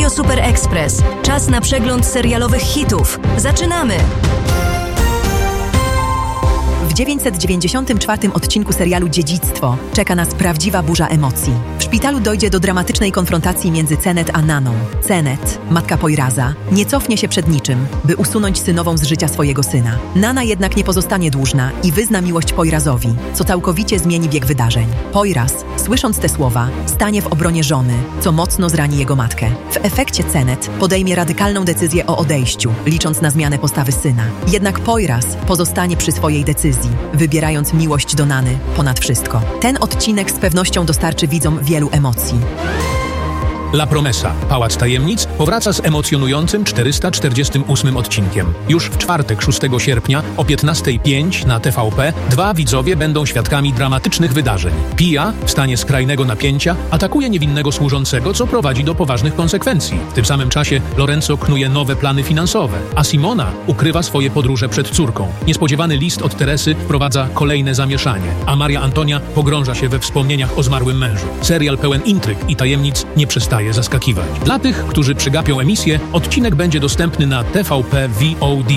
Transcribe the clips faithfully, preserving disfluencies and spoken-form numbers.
Radio Super Express. Czas na przegląd serialowych hitów. Zaczynamy! W dziewięćset dziewięćdziesiątym czwartym odcinku serialu Dziedzictwo czeka nas prawdziwa burza emocji. W szpitalu dojdzie do dramatycznej konfrontacji między Cenet a Naną. Cenet, matka Poiraza, nie cofnie się przed niczym, by usunąć synową z życia swojego syna. Nana jednak nie pozostanie dłużna i wyzna miłość Poirazowi, co całkowicie zmieni bieg wydarzeń. Poiraz, słysząc te słowa, stanie w obronie żony, co mocno zrani jego matkę. W efekcie Cenet podejmie radykalną decyzję o odejściu, licząc na zmianę postawy syna. Jednak Poiraz pozostanie przy swojej decyzji, wybierając miłość do Nany ponad wszystko. Ten odcinek z pewnością dostarczy widzom wielu emocji. La Promesa, Pałac Tajemnic, powraca z emocjonującym czterysta czterdziestym ósmym odcinkiem. Już w czwartek, szóstego sierpnia o piętnasta pięć na T V P dwa widzowie będą świadkami dramatycznych wydarzeń. Pia, w stanie skrajnego napięcia, atakuje niewinnego służącego, co prowadzi do poważnych konsekwencji. W tym samym czasie Lorenzo knuje nowe plany finansowe, a Simona ukrywa swoje podróże przed córką. Niespodziewany list od Teresy wprowadza kolejne zamieszanie, a Maria Antonia pogrąża się we wspomnieniach o zmarłym mężu. Serial pełen intryg i tajemnic nie przestaje zaskakiwać. Dla tych, którzy przegapią emisję, odcinek będzie dostępny na T V P V O D.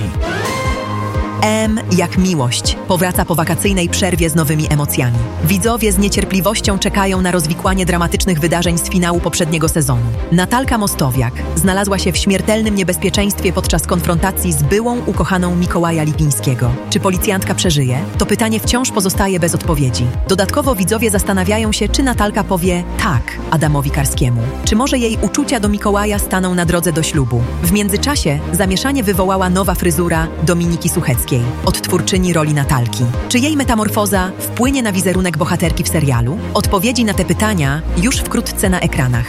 M jak miłość powraca po wakacyjnej przerwie z nowymi emocjami. Widzowie z niecierpliwością czekają na rozwikłanie dramatycznych wydarzeń z finału poprzedniego sezonu. Natalka Mostowiak znalazła się w śmiertelnym niebezpieczeństwie podczas konfrontacji z byłą ukochaną Mikołaja Lipińskiego. Czy policjantka przeżyje? To pytanie wciąż pozostaje bez odpowiedzi. Dodatkowo widzowie zastanawiają się, czy Natalka powie tak Adamowi Karskiemu. Czy może jej uczucia do Mikołaja staną na drodze do ślubu? W międzyczasie zamieszanie wywołała nowa fryzura Dominiki Sucheckiej, odtwórczyni roli Natalki. Czy jej metamorfoza wpłynie na wizerunek bohaterki w serialu? Odpowiedzi na te pytania już wkrótce na ekranach.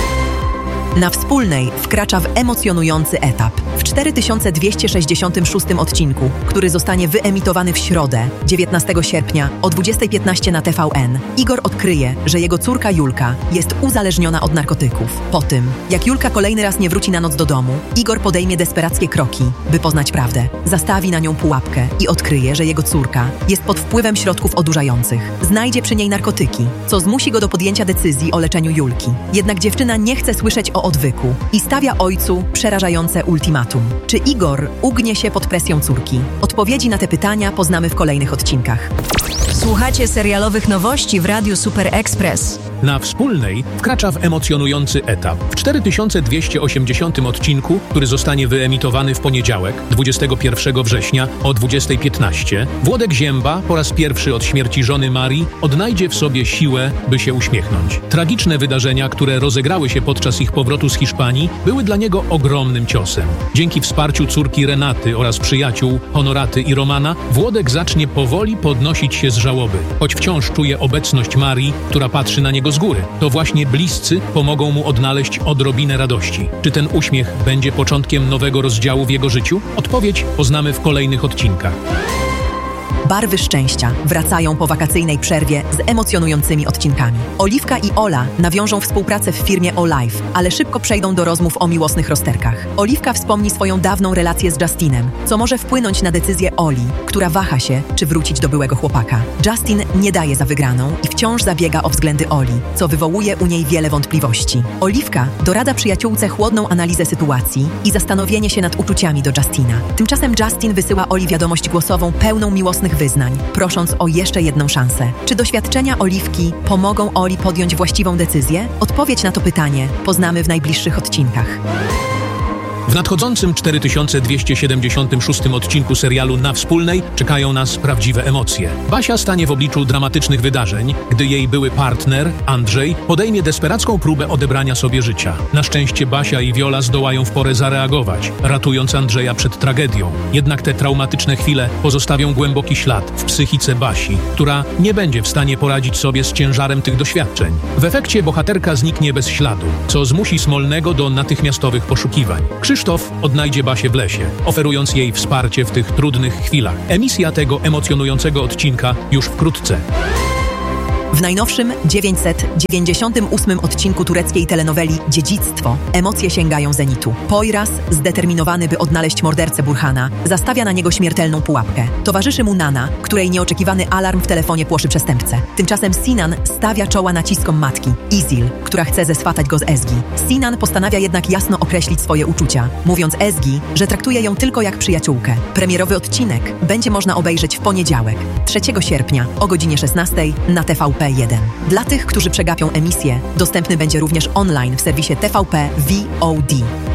Na Wspólnej wkracza w emocjonujący etap. W cztery tysiące dwieście sześćdziesiątym szóstym odcinku, który zostanie wyemitowany w środę, dziewiętnastego sierpnia o dwudziestej piętnaście na T V N, Igor odkryje, że jego córka Julka jest uzależniona od narkotyków. Po tym, jak Julka kolejny raz nie wróci na noc do domu, Igor podejmie desperackie kroki, by poznać prawdę. Zastawi na nią pułapkę i odkryje, że jego córka jest pod wpływem środków odurzających. Znajdzie przy niej narkotyki, co zmusi go do podjęcia decyzji o leczeniu Julki. Jednak dziewczyna nie chce słyszeć o odwyku i stawia ojcu przerażające ultimatum. Czy Igor ugnie się pod presją córki? Odpowiedzi na te pytania poznamy w kolejnych odcinkach. Słuchacie serialowych nowości w Radiu Super Express. Na Wspólnej wkracza w emocjonujący etap. W cztery tysiące dwieście osiemdziesiątym odcinku, który zostanie wyemitowany w poniedziałek, dwudziestego pierwszego września o dwudziestej piętnaście, Włodek Zięba po raz pierwszy od śmierci żony Marii odnajdzie w sobie siłę, by się uśmiechnąć. Tragiczne wydarzenia, które rozegrały się podczas ich powrotu z Hiszpanii, były dla niego ogromnym ciosem. Dzięki wsparciu córki Renaty oraz przyjaciół Honoraty i Romana, Włodek zacznie powoli podnosić się z żałoby, choć wciąż czuje obecność Marii, która patrzy na niego z góry. To właśnie bliscy pomogą mu odnaleźć odrobinę radości. Czy ten uśmiech będzie początkiem nowego rozdziału w jego życiu? Odpowiedź poznamy w kolejnych odcinkach. Barwy szczęścia wracają po wakacyjnej przerwie z emocjonującymi odcinkami. Oliwka i Ola nawiążą współpracę w firmie Olive, ale szybko przejdą do rozmów o miłosnych rozterkach. Oliwka wspomni swoją dawną relację z Justinem, co może wpłynąć na decyzję Oli, która waha się, czy wrócić do byłego chłopaka. Justin nie daje za wygraną i wciąż zabiega o względy Oli, co wywołuje u niej wiele wątpliwości. Oliwka dorada przyjaciółce chłodną analizę sytuacji i zastanowienie się nad uczuciami do Justina. Tymczasem Justin wysyła Oli wiadomość głosową pełną miłosnych wyznań, prosząc o jeszcze jedną szansę. Czy doświadczenia Oliwki pomogą Oli podjąć właściwą decyzję? Odpowiedź na to pytanie poznamy w najbliższych odcinkach. W nadchodzącym cztery tysiące dwieście siedemdziesiątym szóstym odcinku serialu Na Wspólnej czekają nas prawdziwe emocje. Basia stanie w obliczu dramatycznych wydarzeń, gdy jej były partner, Andrzej, podejmie desperacką próbę odebrania sobie życia. Na szczęście Basia i Viola zdołają w porę zareagować, ratując Andrzeja przed tragedią. Jednak te traumatyczne chwile pozostawią głęboki ślad w psychice Basi, która nie będzie w stanie poradzić sobie z ciężarem tych doświadczeń. W efekcie bohaterka zniknie bez śladu, co zmusi Smolnego do natychmiastowych poszukiwań. Krzysztof odnajdzie Basię w lesie, oferując jej wsparcie w tych trudnych chwilach. Emisja tego emocjonującego odcinka już wkrótce. W najnowszym dziewięćset dziewięćdziesiątym ósmym odcinku tureckiej telenoweli Dziedzictwo emocje sięgają zenitu. Poyraz, zdeterminowany by odnaleźć mordercę Burhana, zastawia na niego śmiertelną pułapkę. Towarzyszy mu Nana, której nieoczekiwany alarm w telefonie płoszy przestępcę. Tymczasem Sinan stawia czoła naciskom matki, Izil, która chce zeswatać go z Ezgi. Sinan postanawia jednak jasno określić swoje uczucia, mówiąc Ezgi, że traktuje ją tylko jak przyjaciółkę. Premierowy odcinek będzie można obejrzeć w poniedziałek, trzeciego sierpnia o godzinie szesnastej na T V P jeden. Dla tych, którzy przegapią emisję, dostępny będzie również online w serwisie T V P V O D.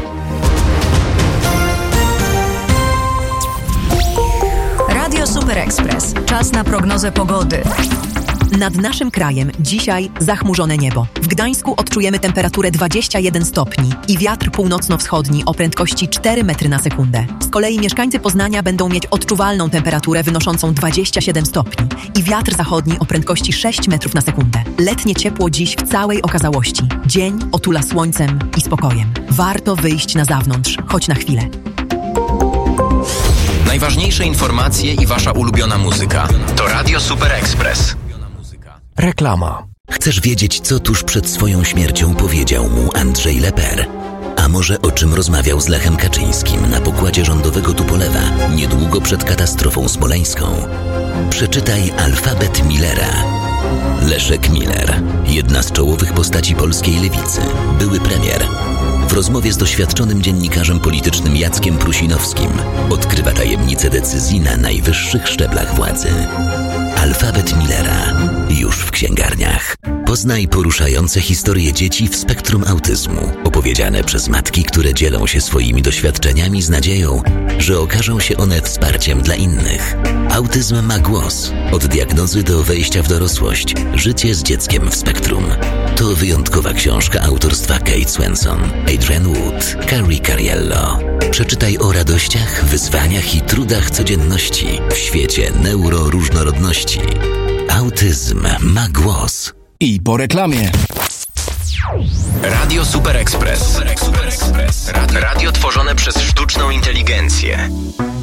Radio Super Express. Czas na prognozę pogody. Nad naszym krajem dzisiaj zachmurzone niebo. W Gdańsku odczujemy temperaturę dwadzieścia jeden stopni i wiatr północno-wschodni o prędkości cztery metry na sekundę. Z kolei mieszkańcy Poznania będą mieć odczuwalną temperaturę wynoszącą dwadzieścia siedem stopni i wiatr zachodni o prędkości sześć metrów na sekundę. Letnie ciepło dziś w całej okazałości. Dzień otula słońcem i spokojem. Warto wyjść na zewnątrz, choć na chwilę. Najważniejsze informacje i wasza ulubiona muzyka to Radio Super Express. Reklama. Chcesz wiedzieć, co tuż przed swoją śmiercią powiedział mu Andrzej Leper? A może o czym rozmawiał z Lechem Kaczyńskim na pokładzie rządowego Tupolewa niedługo przed katastrofą smoleńską? Przeczytaj Alfabet Millera. Leszek Miller, jedna z czołowych postaci polskiej lewicy, były premier. W rozmowie z doświadczonym dziennikarzem politycznym Jackiem Prusinowskim odkrywa tajemnice decyzji na najwyższych szczeblach władzy. Alfabet Millera już w księgarniach. Poznaj poruszające historie dzieci w spektrum autyzmu, opowiedziane przez matki, które dzielą się swoimi doświadczeniami z nadzieją, że okażą się one wsparciem dla innych. Autyzm ma głos. Od diagnozy do wejścia w dorosłość. Życie z dzieckiem w spektrum. To wyjątkowa książka autorstwa Kate Swenson, Adrienne Wood, Carrie Cariello. Przeczytaj o radościach, wyzwaniach i trudach codzienności w świecie neuroróżnorodności. Autyzm ma głos. I po reklamie. Radio Super Express. Radio tworzone przez sztuczną inteligencję.